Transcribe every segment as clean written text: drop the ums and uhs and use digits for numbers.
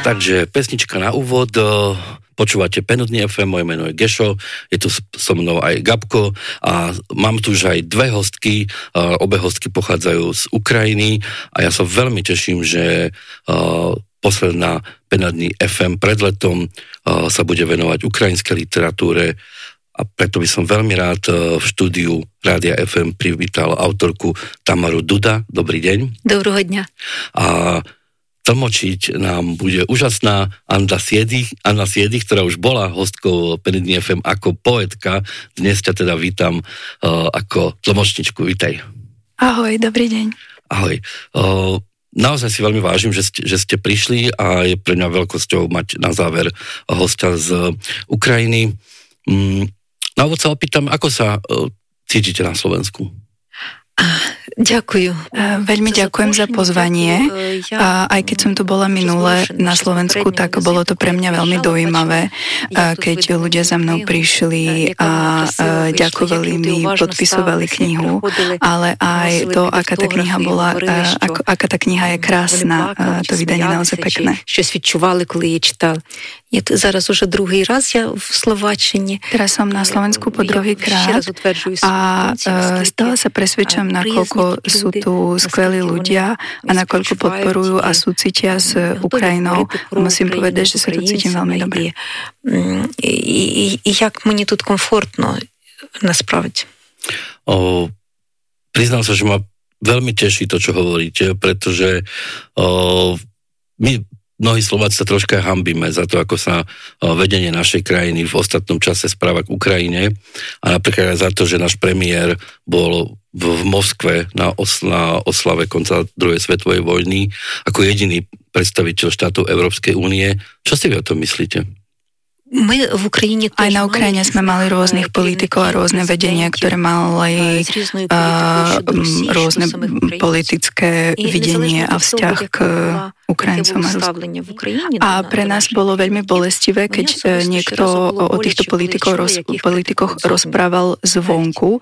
Takže pesnička na úvod, počúvate Penodný FM, moje meno je Gešo, je tu so mnou aj Gabko a mám tu už aj dve hostky, obe hostky pochádzajú z Ukrajiny a ja sa veľmi teším, že posledná Penodný FM pred letom sa bude venovať ukrajinskej literatúre a preto by som veľmi rád v štúdiu Rádia FM privítal autorku Tamaru Duda. Dobrý deň. Dobrého dňa. A tlmočiť nám bude úžasná Anna Siedy, ktorá už bola hostkou Penodný FM ako poetka. Dnes ťa teda vítam ako tlmočničku. Vítaj. Ahoj, dobrý deň. Ahoj. Naozaj si veľmi vážim, že ste prišli a je pre mňa veľkosťou mať na záver hostia z Ukrajiny. Na úvod sa opýtam, ako sa cítite na Slovensku? Ďakujem. Veľmi ďakujem za pozvanie. A aj keď som tu bola minule na Slovensku, tak bolo to pre mňa veľmi dojímavé, keď ľudia za mnou prišli a ďakovali mi, podpisovali knihu, ale aj to, aká tá kniha bola, aká tá kniha je krásna, to vydanie naozaj pekné. Щось відчували, коли її читали. Зараз уже другий раз я в Словаччині. Teraz som na Slovensku po druhýkrát a stále sa presvedčam, nakoľko sú tu skvelí ľudia a nakoľko podporujú a súcitia s Ukrajinou. Musím povedať, že sa tu cítim veľmi dobre. І як мені тут комфортно, насправді. Priznám sa, že ma veľmi teší to, čo hovoríte, pretože my mnohí Slováci sa troška hanbíme za to, ako sa vedenie našej krajiny v ostatnom čase správa k Ukrajine a napríklad aj za to, že náš premiér bol v Moskve na oslave konca druhej svetovej vojny ako jediný predstaviteľ štátov Európskej únie. Čo si vy o tom myslíte? Aj na Ukrajine sme mali rôznych politikov a rôzne vedenia, ktoré mali rôzne politické videnie a vzťah k Ukrajincom a Rusku. A pre nás bolo veľmi bolestivé, keď niekto o týchto politikoch rozprával zvonku.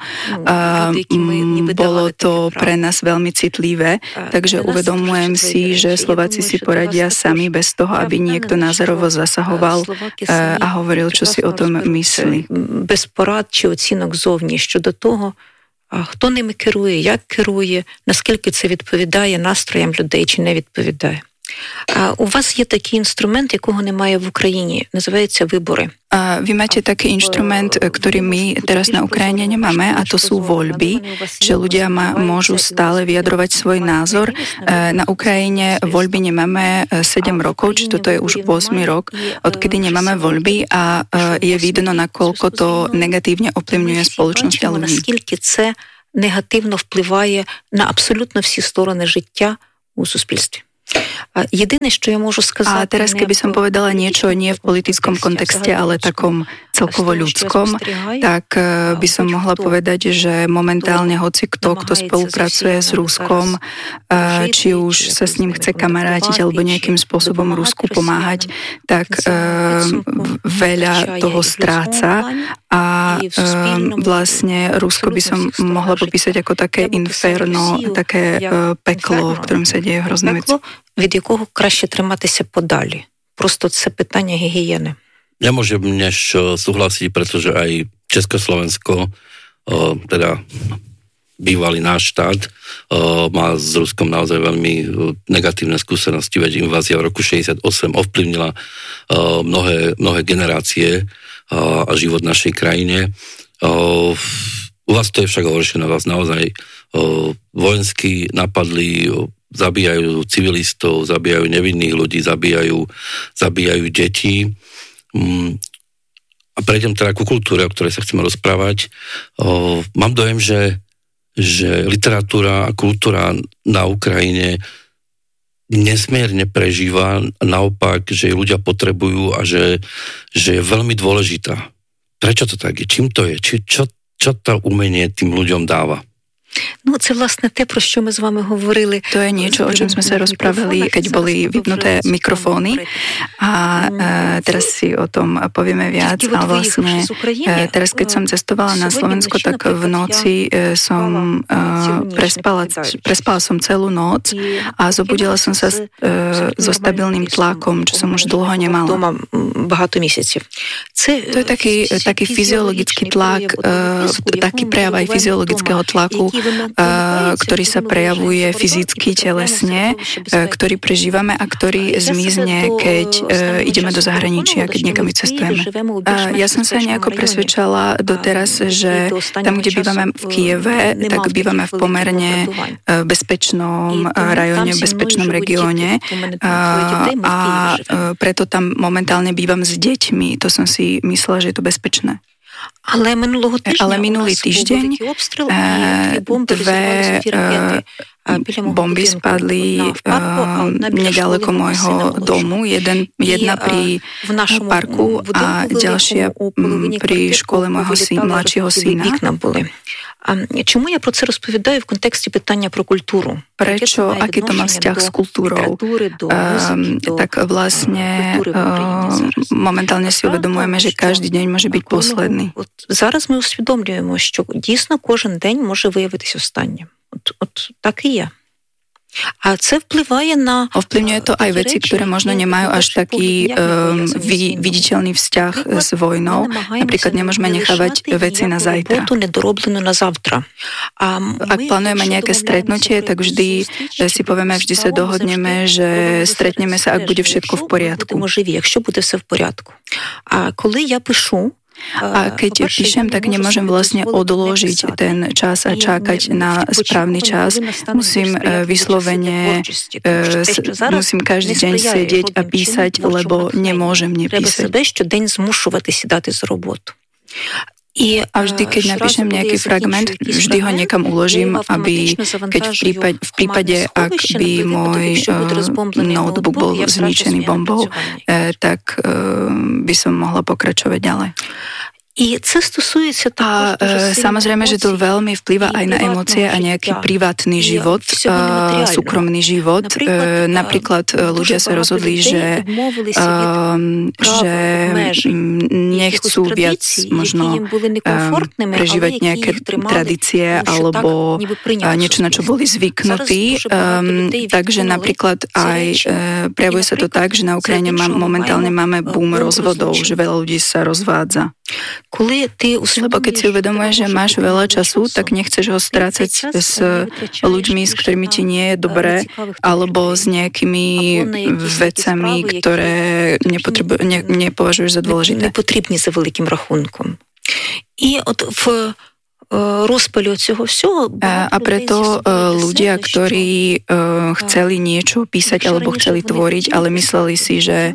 Bolo to pre nás veľmi citlivé, takže uvedomujem si, že Slováci si poradia sami bez toho, aby niekto názorovo zasahoval a hovoril, čo si o tom myslí. Без порад чи оцінок зовні щодо того, хто ними керує, як керує, наскільки це відповідає настроям людей чи не відповідає. У вас є такий інструмент, якого немає в Україні, називається вибори. Vy máte taký inštrument, ktorý my teraz na Ukrajine nemáme, a to sú voľby, že ľudia môžu stále vyjadrovať svoj názor. Na Ukrajine voľby nemáme 7 rokov, či toto je už 8 rok, odkedy nemáme voľby a je vidno, nakoľko to negatívne ovplyvňuje spoločnosť a ľudí. Наскільки це негативно впливає на абсолютно всі сторони життя у суспільстві. Jediné, čo ja môžu сказať... A teraz, keby som povedala niečo nie v politickom kontexte, ale takom celkovo ľudskom, tak by som mohla povedať, že momentálne hoci kto spolupracuje s Ruskom, či už sa s ním chce kamarátiť alebo nejakým spôsobom Rusku pomáhať, tak veľa toho stráca a vlastne Rusko by som mohla popísať ako také inferno, také peklo, v ktorom sa deje hrozné veci. Від якого краще триматися подалі. Просто це питання гігієни. Nemôžem než súhlasiť, pretože aj Československo, teda bývalý náš štát, má s Ruskom naozaj veľmi negatívne skúsenosti, veď invázia v roku 68 ovplyvnila mnohé generácie a život našej krajine. U vás to je však horšie, na vás naozaj vojensky napadli, zabíjajú civilistov, zabíjajú nevinných ľudí, zabíjajú deti. A prejdem teda ku kultúre, o ktorej sa chceme rozprávať. Mám dojem, že literatúra a kultúra na Ukrajine nesmierne prežíva, naopak, že ľudia potrebujú a že je veľmi dôležitá. Prečo to tak je? Čím to je? Čo to umenie tým ľuďom dáva? Ну, це, власне, те, про що ми з вами говорили. To je niečo, o čom sme sa rozprávali, keď boli vypnuté mikrofóny. A teraz si o tom povieme viac. A vlastne teraz, keď som cestovala na Slovensko, tak v noci som prespala som celú noc a zobudila som sa so stabilným tlakom, čo som už dlho nemala. Багато місяців. To je taký fyziologický tlak, taký prejav aj fyziologického tlaku, ktorý sa prejavuje fyzicky, telesne, ktorý prežívame a ktorý zmizne, keď ideme do zahraničia, keď niekam vycestujeme. Ja som sa nejako presvedčala doteraz, že tam, kde bývame v Kyjeve, tak bývame v pomerne bezpečnom rajone, v bezpečnom regióne a preto tam momentálne bývam s deťmi. To som si myslela, že je to bezpečné. Ale minulý týždeň dve bomby spadli nedaleko môjho domu. Jedna pri parku a ďalšia pri škole môjho mladšieho syna. Чому я про це розповідаю в контексті питання про культуру? Prečo, aký to má vzťah s kultúrou? Tak vlastne momentálne si uvedomujeme, že každý deň môže byť posledný. Зараз ми усвідомлюємо, що дійсно кожен день може виявитись останнім. От так і є. A це впливає на... Ovplyvňuje to aj veci, ktoré možno nemajú až taký viditeľný vzťah s vojnou. Napríklad nemôžeme nechávať veci na zajtra. Ak plánujeme nejaké stretnutie, tak vždy si povieme, vždy sa dohodneme, že stretneme sa, ak bude všetko v poriadku. Якщо буде все в порядку. А коли я пишу, A keď píšem, tak nemôžem vlastne odložiť ten čas a čakať na správny čas. Musím vyslovene, musím každý deň sedieť a písať, lebo nemôžem nepísať. A vždy, keď napíšem nejaký fragment, vždy ho niekam uložím, aby keď v prípade, ak by môj notebook bol zničený bombou, tak by som mohla pokračovať ďalej. A samozrejme, že to veľmi vplyvá aj na emócie a nejaký privátny život, súkromný život. Napríklad ľudia sa rozhodli, že nechcú viac možno prežívať nejaké tradície alebo niečo, na čo boli zvyknutí. Takže napríklad aj prejavuje sa to tak, že na Ukrajine momentálne máme boom rozvodov, že veľa ľudí sa rozvádza. Lebo keď si uvedomuješ, že máš veľa času, tak nechceš ho strácať s ľuďmi, s ktorými ti nie je dobré, alebo s nejakými vecami, ktoré nepovažuješ za dôležité. Непотрібні за великим рахунком. І от в rozpaľu цього всього. A preto ľudia, ktorí chceli niečo písať alebo chceli tvoriť, ale mysleli si, že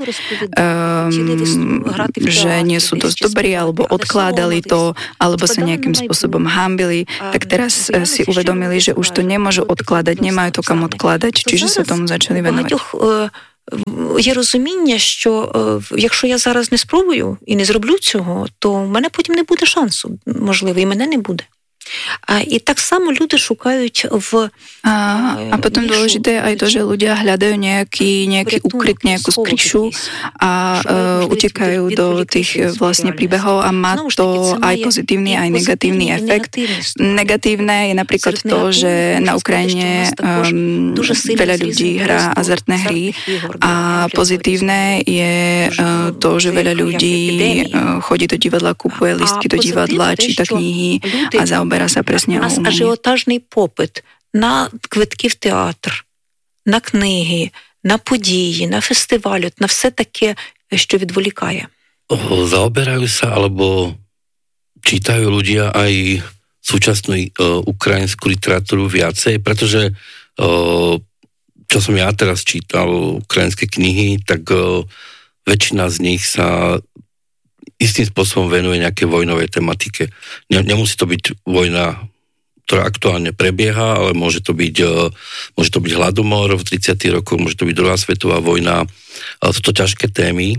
nie sú dosť dobrí, alebo odkládali to, alebo sa nejakým spôsobom hanbili, tak teraz si uvedomili, že už to nemôžu odkladať, nemajú to kam odkladať, čiže sa tomu začali venovať. Є розуміння, що якщо я зараз не спробую і не зроблю цього, то в мене потім не буде шансу, можливо, і мене не буде. I tak samo ľudia šukajú v... A potom dôležité je aj to, že ľudia hľadajú nejaký ukryt, nejakú skryšu a utekajú do tých vlastne príbehov a má to aj pozitívny, aj negatívny efekt. Negatívne je napríklad to, že na Ukrajine veľa ľudí hrá azartné hry a pozitívne je to, že veľa ľudí chodí do divadla, kupuje lístky do divadla, číta knihy a zaoberá sa presne o umení. У нас ажіотажний попит на квитки в театр, на книги, на події, на фестивалі, на все таке, що відволікає. Zaoberajú sa alebo čítajú ľudia aj súčasnú ukrajinskú literatúru viacej, pretože čo som ja teraz čítal ukrajinské knihy, tak väčšina z nich sa istým spôsobom venuje nejaké vojnovej tematike. Nemusí to byť vojna, ktorá aktuálne prebieha, ale môže to byť hladomor v 30. rokoch, môže to byť druhá svetová vojna. Sú to ťažké témy.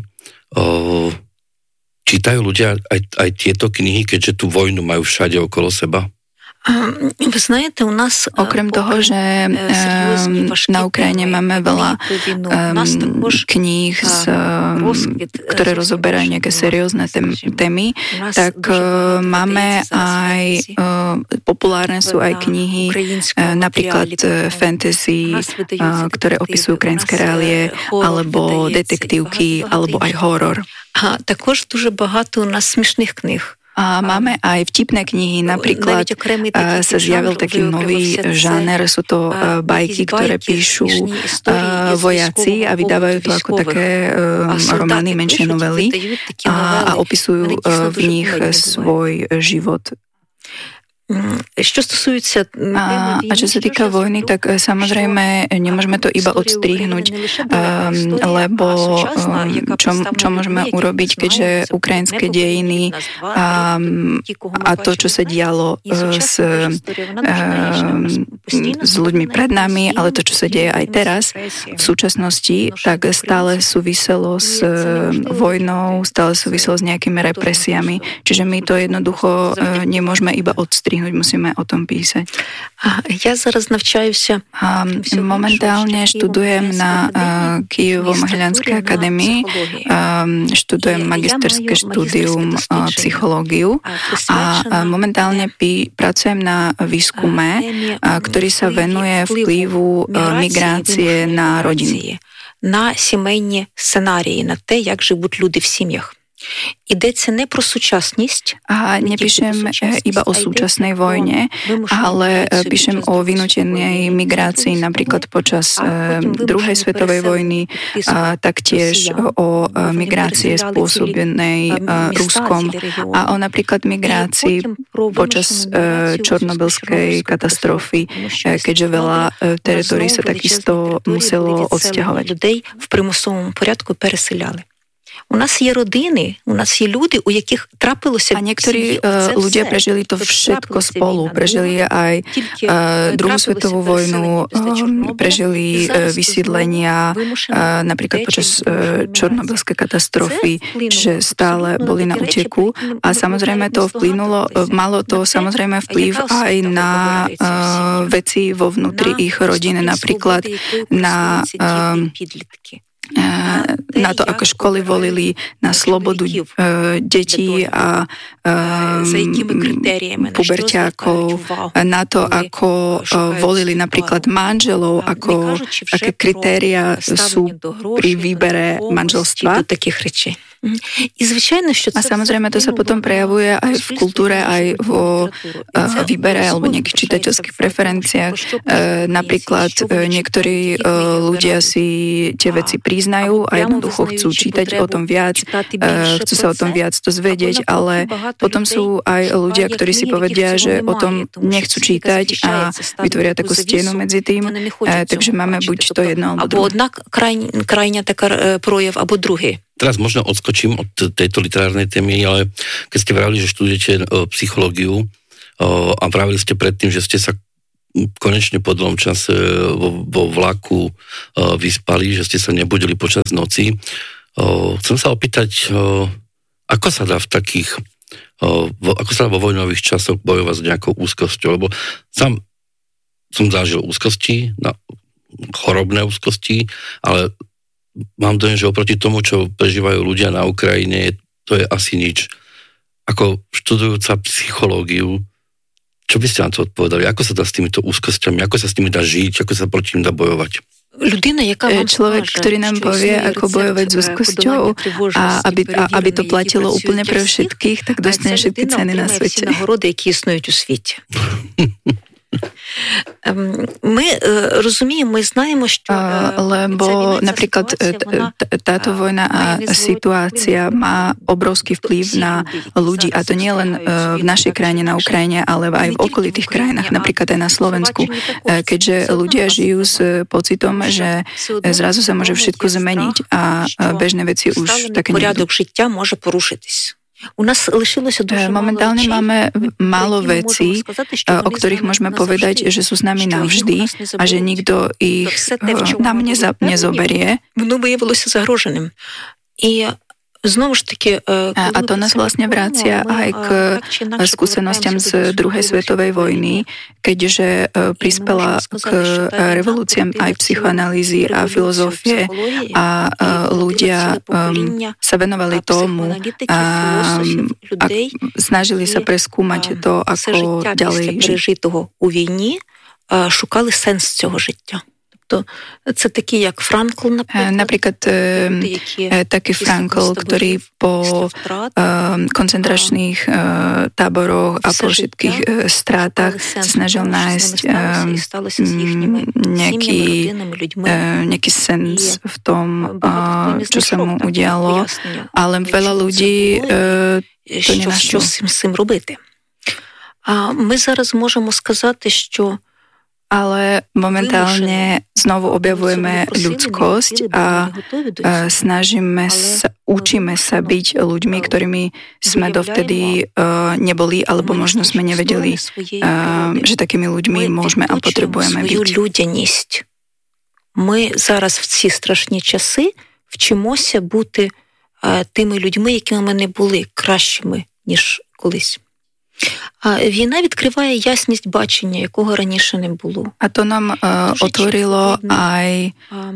Čítajú ľudia aj tieto knihy, keďže tú vojnu majú všade okolo seba? Ви знаєте, у нас okrem toho, že na Ukrajine máme veľa kníh, ktoré rozoberajú nejaké seriózne témy, tak máme aj, populárne sú aj knihy, napríklad fantasy, ktoré opisujú ukrajinské reálie, alebo detektívky, alebo aj horor. A також дуже багато у нас смішних книг. A máme aj vtipné knihy, napríklad sa zjavil taký nový žáner, sú to bajky, ktoré píšu vojaci a vydávajú to ako také romány, menšie novely a opisujú v nich svoj život. Čo stosujúca a čo sa týka vojny, tak samozrejme nemôžeme to iba odstrihnúť, lebo čo môžeme urobiť, keďže ukrajinské dejiny a to, čo sa dialo s ľuďmi pred nami, ale to, čo sa deje aj teraz v súčasnosti, tak stále súviselo s vojnou, stále súviselo s nejakými represiami. Čiže my to jednoducho nemôžeme iba odstrihnúť. Musíme o tom písať. Ja zaraz navčаюся. Momentálne študujem na Kyjevo-Mohilянskej akadémii. Študujem magisterské štúdium psychológiu a momentálne pracujem na výskume, ktorý sa venuje vplyvu migrácie na rodiny. На сімейні сценарії, на те, як живуть люди в сім'ях. Йдеться не про сучасність. A nepíšem iba o súčasnej vojne, ale píšem o vynútenej migrácii napríklad počas druhej svetovej vojny, a taktiež o migrácie spôsobenej Ruskom a o napríklad migrácii počas čornobylskej katastrofy, keďže veľa teritórií sa takisto muselo odsťahovať. Людей в примусовому порядку переселяли. У нас є родини, у нас є люди, у яких трапилося... A niektorí ľudia prežili to všetko spolu. Prežili aj druhú svetovú vojnu, prežili vysídlenia, napríklad počas čornobylskej katastrofy, že stále boli na úteku. A samozrejme to vplynulo, malo to samozrejme vplyv aj na veci vo vnútri ich rodiny, napríklad na to, ako školy volili na slobodu detí a puberťákov, na to, ako volili napríklad manželov, aké kritériá sú pri výbere manželstva. A samozrejme to sa potom prejavuje aj v kultúre, aj vo výbere alebo nejakých čitateľských preferenciách. Napríklad niektorí ľudia si tie veci priznajú a jednoducho chcú čítať o tom viac, chcú sa o tom viac dozvedieť, ale potom sú aj ľudia, ktorí si povedia, že o tom nechcú čítať a vytvoria takú stenu medzi tým, takže máme buď to jedno alebo druhé. Або одна крайня така прояв, або другий. Teraz možno odskočím od tejto literárnej témy, ale keď ste vravili, že študujete psychológiu a vravili ste predtým, že ste sa konečne po dlhom čase vo vlaku vyspali, že ste sa nebudili počas noci. Chcem sa opýtať, ako sa dá ako sa dá vo vojnových časoch bojovať s nejakou úzkosťou, lebo sám som zažil úzkosti, chorobné úzkosti, ale mám dojem, že oproti tomu, čo prežívajú ľudia na Ukrajine, to je asi nič. Ako študujúca psychológiu, čo by ste na to odpovedali? Ako sa dá s týmito úzkosťami? Ako sa s nimi dá žiť? Ako sa proti nim dá bojovať? Človek, ktorý nám povie, ako bojovať s úzkosťou a aby to platilo úplne pre všetkých, tak dostane všetky ceny na svete. Ми розуміємо, ми знаємо, що... Lebo napríklad táto vojna a situácia má obrovský vplyv na ľudí, a to nie len v našej krajine na Ukrajine, ale aj v okolitých krajinách, napríklad aj na Slovensku, keďže ľudia žijú s pocitom, že zrazu sa môže všetko zmeniť a bežné veci už také nebudú. Порядок життя може порушитись. Momentálne máme málo vecí, o ktorých môžeme povedať, že sú s nami navždy a že nikto ich nám nezoberie. Воно виявилося загроженим. І Znovu ж таки, a to nás vlastne vracia aj k skúsenostiam z druhej svetovej vojny, keďže prispela k revolúciám aj psychoanalýzy a filozofie a ľudia sa venovali tomu a snažili sa preskúmať to, ako ďalej žiť. У війні шукали сенс цього життя. Тобто це такі, як Франкл, napríklad taký Frankl, ktorý po koncentračných táboroch a po všetkých strátach sa snažil nájsť nejaký sens v tom, čo sa mu udialo, ale veľa ľudí to nenašlo. Що з цим робити? А ми зараз можемо сказати, що ale momentálne znovu objavujeme ľudskosť a učíme sa byť ľuďmi, ktorými sme dovtedy neboli, alebo možno sme nevedeli, že takými ľuďmi môžeme a potrebujeme byť. Ми зараз в ці страшні часи вчимося бути тими людьми, якими ми не були, кращими, ніж колись. А війна відкриває ясність бачення, якого раніше не було. A to nám otvorilo aj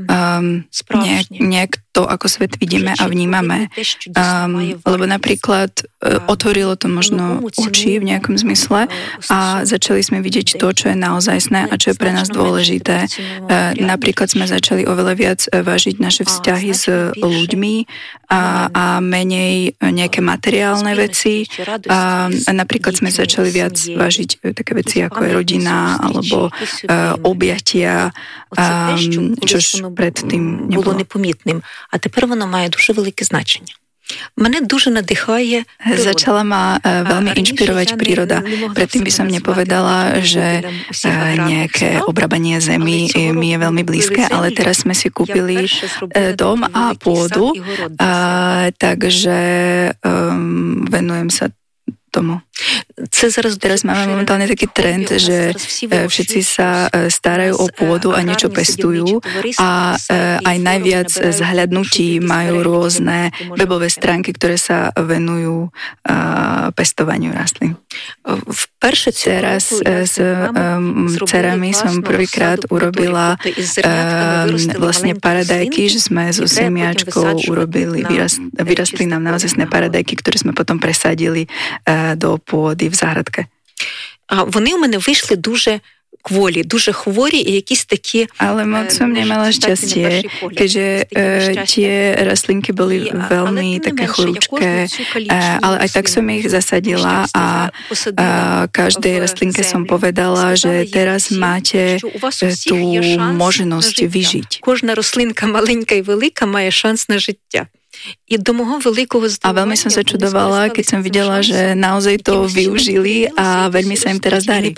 to, ako svet vidíme a vnímame. Lebo napríklad otvorilo to možno oči v nejakom zmysle a začali sme vidieť to, čo je naozajstné a čo je pre nás dôležité. Napríklad sme začali oveľa viac vážiť naše vzťahy s ľuďmi a menej nejaké materiálne veci. Napríklad sme začali viac vážiť také veci, ako je rodina alebo objatia, čož predtým nebolo непомітним. А тепер воно має дуже велике значення. Мене дуже надихає природа. Začala ma veľmi inšpirovať príroda. Predtým by som nepovedala, že nejaké obrábanie zemi mi je veľmi blízke, ale teraz sme si kúpili dom a pôdu, takže venujem sa tomu. Teraz máme momentálne taký trend, že všetci sa starajú o pôdu a niečo pestujú a aj najviac zhľadnutí majú rôzne webové stránky, ktoré sa venujú pestovaniu rastlín. Teraz s dcerami som prvýkrát urobila vlastne paradajky, že sme so semiačkou urobili, vyrastli nám naozajstné paradajky, ktoré sme potom presadili do pôdy v záhradke. А вони у мене вийшли дуже кволі, дуже хворі і якісь такі... Ale moc som nemala šťastie, keďže tie rastlinky boli veľmi také chorúčké, ale aj tak som ich zasadila a každej rastlinke som povedala, že teraz máte tú možnosť vyžiť. Кожна рослинка маленька і велика має шанс на життя. A veľmi som sa čudovala, keď som videla, že naozaj to využili a veľmi sa im teraz darí.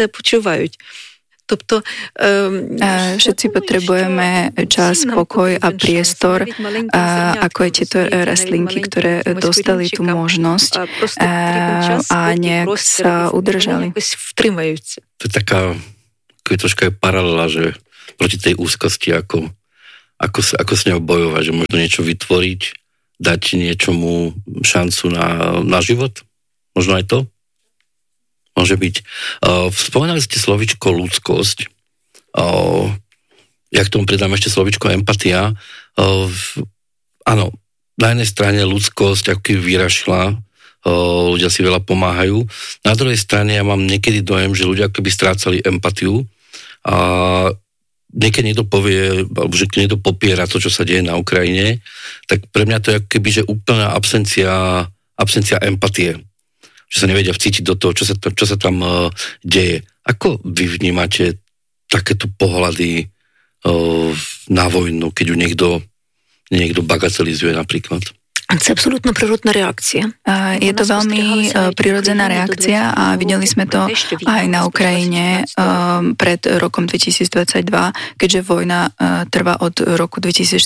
Všetci potrebujeme čas, pokoj a priestor, ako aj tieto rastlinky, ktoré dostali tú možnosť a nejak sa udržali. To je taká troška paralela, že proti tej úzkosti, ako s ňou bojovať, že možno niečo vytvoriť, dať niečomu šancu na život? Možno aj to? Môže byť. Spomínali ste slovičko ľudskosť. Ja k tomu pridám ešte slovičko empatia. Áno, na jednej strane ľudskosť ako keby vyrašila, ľudia si veľa pomáhajú. Na druhej strane ja mám niekedy dojem, že ľudia ako keby strácali empatiu a niekedy niekto povie, alebo že niekto popiera to, čo sa deje na Ukrajine, tak pre mňa to je ako keby, že úplná absencia empatie. Že sa nevedia vcítiť do toho, čo sa tam deje. Ako vy vnímate takéto pohľady na vojnu, keď ju niekto bagatelizuje napríklad? Це абсолютно природна реакція. Je to veľmi prirodzená reakcia a videli sme to aj na Ukrajine pred rokom 2022, keďže vojna trvá od roku 2014.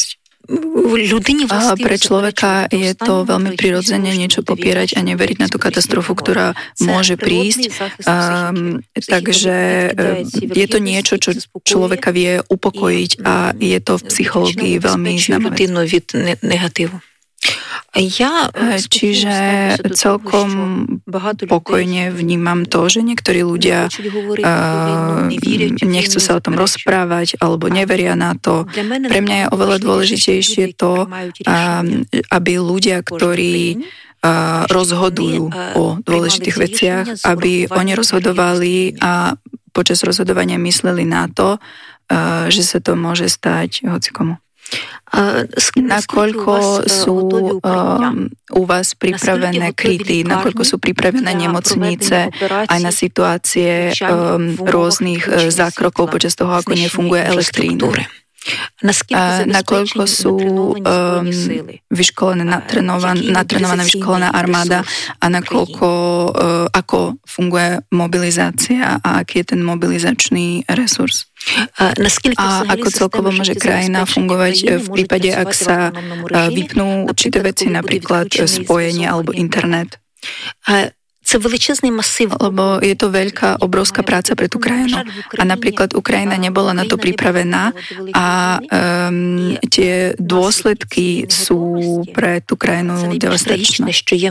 Pre človeka je to veľmi prirodzene niečo popierať a neveriť na tú katastrofu, ktorá môže prísť. Takže je to niečo, čo človeka vie upokojiť a je to v psychológii veľmi známe. Čiže celkom pokojne vnímam to, že niektorí ľudia nechcú sa o tom rozprávať alebo neveria na to. Pre mňa je oveľa dôležitejšie to, aby ľudia, ktorí rozhodujú o dôležitých veciach, aby oni rozhodovali a počas rozhodovania mysleli na to, že sa to môže stať hocikomu. Nakoľko sú u vás pripravené kryty, nakoľko sú pripravené nemocnice aj na situácie rôznych zákrokov počas toho, ako nefunguje elektrína. Nakoľko sú vyškolené, natrenovaná vyškolená armáda a nakoľko ako funguje mobilizácia a aký je ten mobilizačný resurs. A ako celkovo môže krajina fungovať v prípade, ak sa vypnú určité veci, napríklad spojenie alebo internet. Lebo je to veľká, obrovská práca pre tú krajinu. A napríklad Ukrajina nebola na to pripravená a tie dôsledky sú pre tú krajinu devastačné.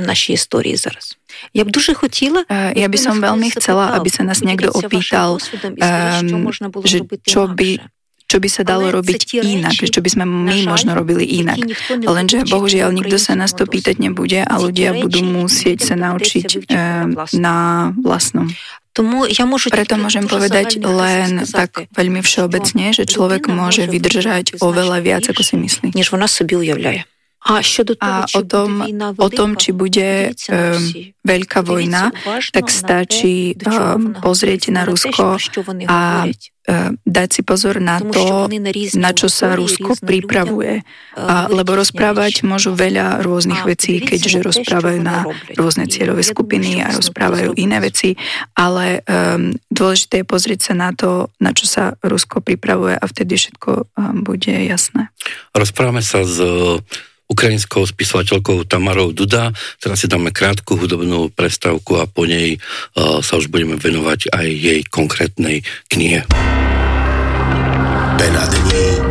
Ja by som veľmi chcela, aby sa nás niekto opýtal, že čo by sa dalo robiť inak, čo by sme my možno robili inak. Lenže bohužiaľ nikto sa nás to pýtať nebude a ľudia budú musieť sa naučiť na vlastnom. Preto môžem povedať len tak veľmi všeobecne, že človek môže vydržať oveľa viac, ako si myslí. A o tom, či bude veľká vojna, tak stačí pozrieť na Rusko a dať si pozor na to, na čo sa Rusko pripravuje. Lebo rozprávať môžu veľa rôznych vecí, keďže rozprávajú na rôzne cieľové skupiny a rozprávajú iné veci, ale dôležité je pozrieť sa na to, na čo sa Rusko pripravuje a vtedy všetko bude jasné. Rozprávame sa s ukrajinskou spisovateľkou Tamarou Duda. Teraz si dáme krátku hudobnú prestávku a po nej sa už budeme venovať aj jej konkrétnej knihe. Benadní